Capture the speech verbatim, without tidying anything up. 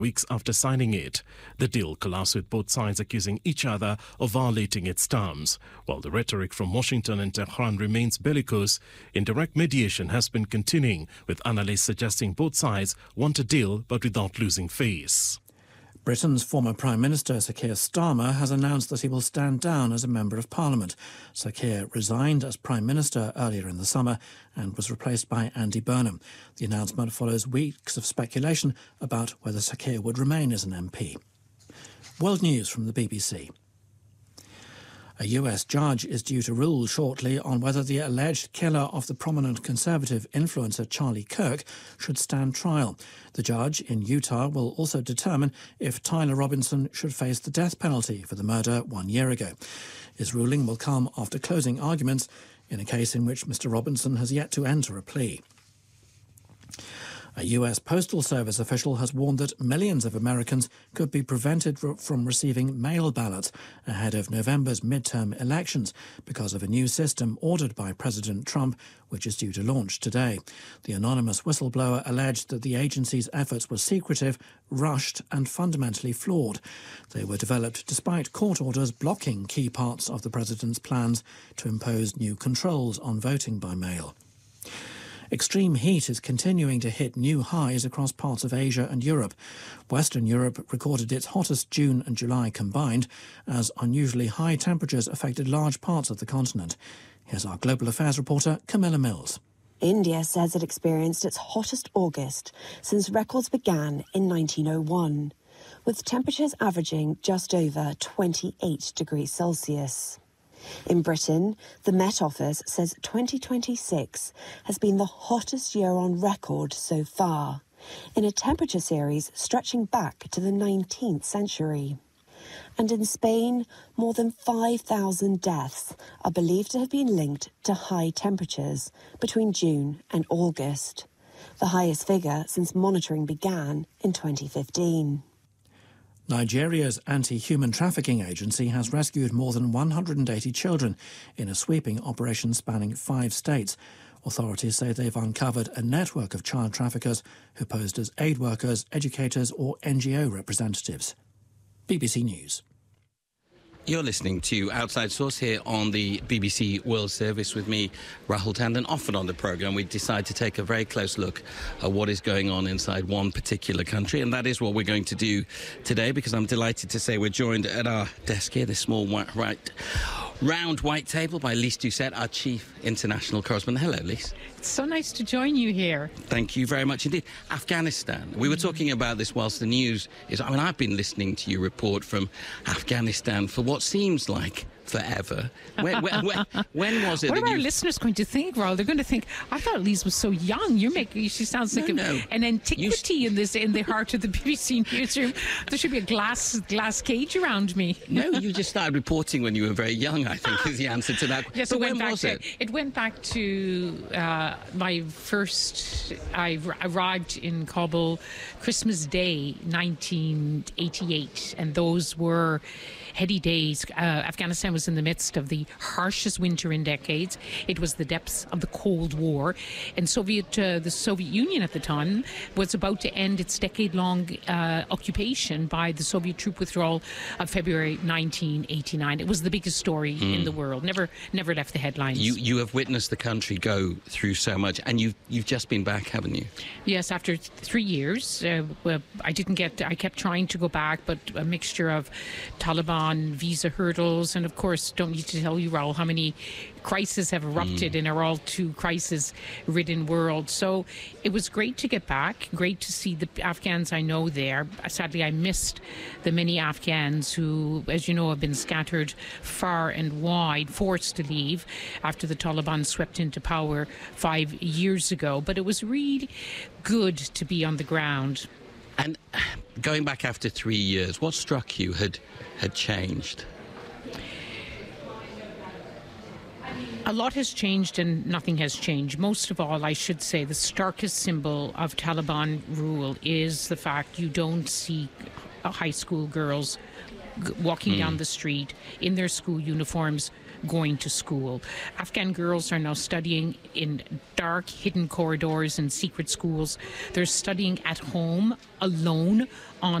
weeks after signing it. The deal collapsed with both sides accusing each other of violating its terms. While the rhetoric from Washington and Tehran remains bellicose, indirect mediation has been continuing, with analysts suggesting both sides want a deal but without losing face. Britain's former Prime Minister Sir Keir Starmer has announced that he will stand down as a Member of Parliament. Sir Keir resigned as Prime Minister earlier in the summer and was replaced by Andy Burnham. The announcement follows weeks of speculation about whether Sir Keir would remain as an M P. World News from the B B C. A U S judge is due to rule shortly on whether the alleged killer of the prominent conservative influencer Charlie Kirk should stand trial. The judge in Utah will also determine if Tyler Robinson should face the death penalty for the murder one year ago. His ruling will come after closing arguments in a case in which Mister Robinson has yet to enter a plea. A U S Postal Service official has warned that millions of Americans could be prevented from receiving mail ballots ahead of November's midterm elections because of a new system ordered by President Trump, which is due to launch today. The anonymous whistleblower alleged that the agency's efforts were secretive, rushed and fundamentally flawed. They were developed despite court orders blocking key parts of the president's plans to impose new controls on voting by mail. Extreme heat is continuing to hit new highs across parts of Asia and Europe. Western Europe recorded its hottest June and July combined as unusually high temperatures affected large parts of the continent. Here's our global affairs reporter, Camilla Mills. India says it experienced its hottest August since records began in nineteen oh one, with temperatures averaging just over twenty-eight degrees Celsius. In Britain, the Met Office says twenty twenty-six has been the hottest year on record so far, in a temperature series stretching back to the nineteenth century. And in Spain, more than five thousand deaths are believed to have been linked to high temperatures between June and August, the highest figure since monitoring began in twenty fifteen. Nigeria's anti-human trafficking agency has rescued more than one hundred eighty children in a sweeping operation spanning five states. Authorities say they've uncovered a network of child traffickers who posed as aid workers, educators or N G O representatives. B B C News. You're listening to Outside Source here on the B B C World Service with me, Rahul Tandon. Often on the programme, we decide to take a very close look at what is going on inside one particular country, and that is what we're going to do today, because I'm delighted to say we're joined at our desk here, this small white, right, round white table, by Lise Doucet, our chief international correspondent. Hello, Lise. It's so nice to join you here. Thank you very much indeed. Afghanistan. We were talking about this whilst the news is... I mean, I've been listening to your report from Afghanistan for what seems like forever. When, when, when, when was it? What that are our you... listeners going to think, Raul? They're going to think, I thought Lise was so young. You're making, she sounds like no, a, no. an antiquity You... in this, in the heart of the B B C newsroom. There should be a glass glass cage around me. No, you just started reporting when you were very young, I think, is the answer to that. Yes, but it went when back was to, it? It went back to uh, my first... I arrived in Kabul Christmas Day, nineteen eighty-eight, and those were heady days. Uh, Afghanistan was in the midst of the harshest winter in decades. It was the depths of the Cold War, and Soviet, uh, the Soviet Union at the time was about to end its decade-long uh, occupation by the Soviet troop withdrawal of February nineteen eighty-nine. It was the biggest story mm. in the world. Never, never left the headlines. You, you have witnessed the country go through so much, and you've you've just been back, haven't you? Yes, after th- three years, uh, well, I didn't get. I kept trying to go back, but a mixture of Taliban, visa hurdles, and of course, don't need to tell you, Raul, how many crises have erupted mm. in our all too crisis-ridden world. So it was great to get back, great to see the Afghans I know there. Sadly, I missed the many Afghans who, as you know, have been scattered far and wide, forced to leave after the Taliban swept into power five years ago. But it was really good to be on the ground. And going back after three years, what struck you had had changed? A lot has changed and nothing has changed. Most of all, I should say, the starkest symbol of Taliban rule is the fact you don't see high school girls walking mm. down the street in their school uniforms going to school. Afghan girls are now studying in dark, hidden corridors and secret schools. They're studying at home, alone, on